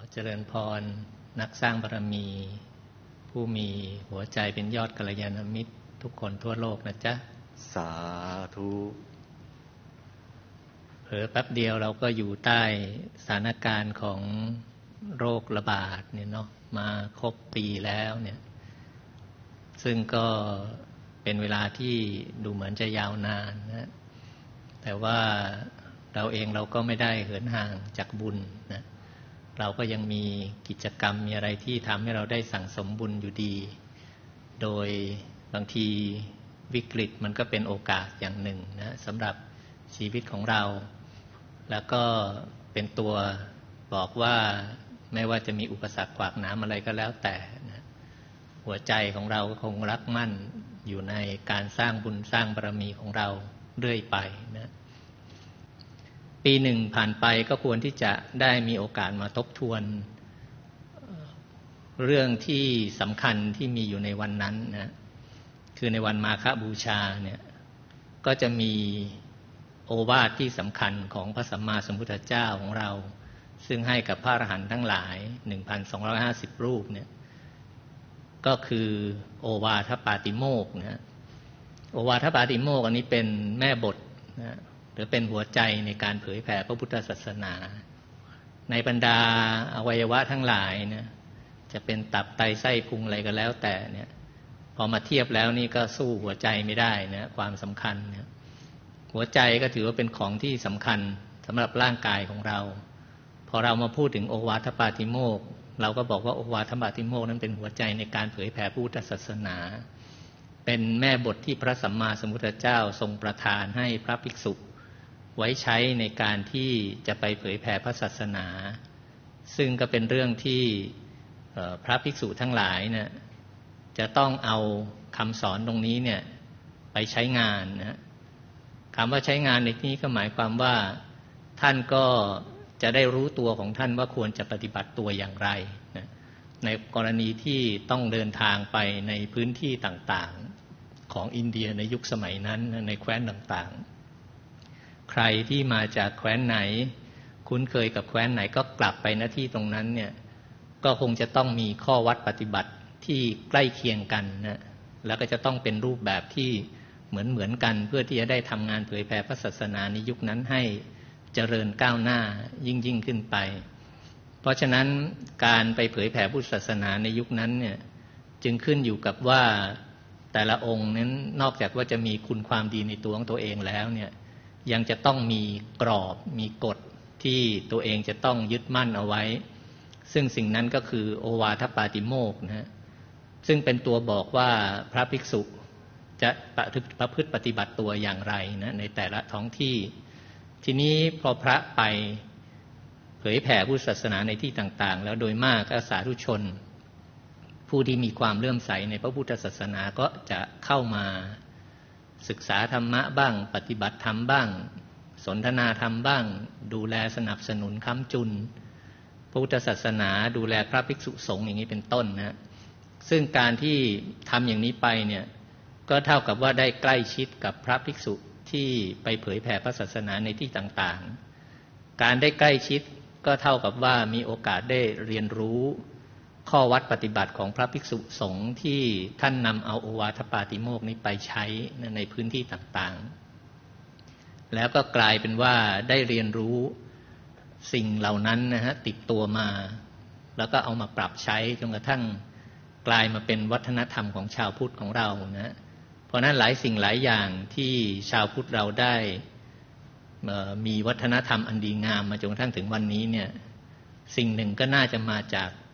เจริญพรนักสร้างบารมีผู้มีหัวใจเป็นยอดกัลยาณมิตรทุกคนทั่วโลกนะจ๊ะสาธุเผลอแป๊บเดียวเราก็อยู่ใต้สถานการณ์ของโรคระบาดเนี่ยเนาะมาครบปีแล้วเนี่ยซึ่งก็เป็นเวลาที่ดูเหมือนจะยาวนานนะแต่ว่าเราเองเราก็ไม่ได้เหินห่างจากบุญนะเราก็ยังมีกิจกรรมมีอะไรที่ทำให้เราได้สั่งสมบุญอยู่ดีโดยบางทีวิกฤตมันก็เป็นโอกาสอย่างหนึ่งนะสำหรับชีวิตของเราแล้วก็เป็นตัวบอกว่าไม่ว่าจะมีอุปสรรคขวากหนามอะไรก็แล้วแต่นะหัวใจของเราคงรักมั่นอยู่ในการสร้างบุญสร้างบารมีของเราเรื่อยไปนะปีหนึ่งผ่านไปก็ควรที่จะได้มีโอกาสมาทบทวนเรื่องที่สำคัญที่มีอยู่ในวันนั้นนะคือในวันมาฆบูชาเนี่ยก็จะมีโอวาทที่สำคัญของพระสัมมาสัมพุทธเจ้าของเราซึ่งให้กับพระอรหันต์ทั้งหลาย 1,250 รูปเนี่ยก็คือโอวาทปาติโมกข์นะโอวาทปาติโมกข์อันนี้เป็นแม่บทนะหรือเป็นหัวใจในการเผยแผ่พระพุทธศาสนาในบรรดาอวัยวะทั้งหลายนะจะเป็นตับไตไส้พุงอะไรก็แล้วแต่เนี่ยพอมาเทียบแล้วนี่ก็สู้หัวใจไม่ได้นะความสำคัญนะหัวใจก็ถือว่าเป็นของที่สำคัญสำหรับร่างกายของเราพอเรามาพูดถึงโอวาทปาติโมกข์เราก็บอกว่าโอวาทปาติโมกข์นั้นเป็นหัวใจในการเผยแผ่พุทธศาสนาเป็นแม่บทที่พระสัมมาสัมพุทธเจ้าทรงประทานให้พระภิกษุไว้ใช้ในการที่จะไปเผยแผ่พระศาสนาซึ่งก็เป็นเรื่องที่พระภิกษุทั้งหลายเนี่ยจะต้องเอาคำสอนตรงนี้เนี่ยไปใช้งานนะคำว่าใช้งานในที่นี้ก็หมายความว่าท่านก็จะได้รู้ตัวของท่านว่าควรจะปฏิบัติตัวอย่างไรนะในกรณีที่ต้องเดินทางไปในพื้นที่ต่างๆของอินเดียในยุคสมัยนั้นในแคว้นต่างๆใครที่มาจากแคว้นไหนคุ้นเคยกับแคว้นไหนก็กลับไปณที่ตรงนั้นเนี่ยก็คงจะต้องมีข้อวัดปฏิบัติที่ใกล้เคียงกันนะแล้วก็จะต้องเป็นรูปแบบที่เหมือนกันเพื่อที่จะได้ทำงานเผยแผ่พระศาสนาในยุคนั้นให้เจริญก้าวหน้ายิ่งขึ้นไปเพราะฉะนั้นการไปเผยแผ่พุทธศาสนาในยุคนั้นเนี่ยจึงขึ้นอยู่กับว่าแต่ละองค์นั้นนอกจากว่าจะมีคุณความดีในตัวของตัวเองแล้วเนี่ยยังจะต้องมีกรอบมีกฎที่ตัวเองจะต้องยึดมั่นเอาไว้ซึ่งสิ่งนั้นก็คือโอวาทปาติโมกข์นะซึ่งเป็นตัวบอกว่าพระภิกษุจะประพฤติปฏิบัติตัวอย่างไรนะในแต่ละท้องที่ทีนี้พอพระไปเผยแผ่พุทธศาสนาในที่ต่างๆแล้วโดยมากสาธุชนผู้ที่มีความเลื่อมใสในพระพุทธศาสนาก็จะเข้ามาศึกษาธรรมะบ้างปฏิบัติธรรมบ้างสนทนาธรรมบ้างดูแลสนับสนุนค้ำจุนพุทธศาสนาดูแลพระภิกษุสงฆ์อย่างนี้เป็นต้นนะซึ่งการที่ทำอย่างนี้ไปเนี่ยก็เท่ากับว่าได้ใกล้ชิดกับพระภิกษุที่ไปเผยแผ่พระศาสนาในที่ต่างๆการได้ใกล้ชิดก็เท่ากับว่ามีโอกาสได้เรียนรู้ข้อวัดปฏิบัติของพระภิกษุสงฆ์ที่ท่านนำเอาโอวาทปาติโมกข์นี้ไปใช้ในพื้นที่ต่างๆแล้วก็กลายเป็นว่าได้เรียนรู้สิ่งเหล่านั้นนะฮะติดตัวมาแล้วก็เอามาปรับใช้จนกระทั่งกลายมาเป็นวัฒนธรรมของชาวพุทธของเรานะเพราะนั้นหลายสิ่งหลายอย่างที่ชาวพุทธเราได้มีวัฒนธรรมอันดีงามมาจนกระทั่งถึงวันนี้เนี่ยสิ่งหนึ่งก็น่าจะมาจาก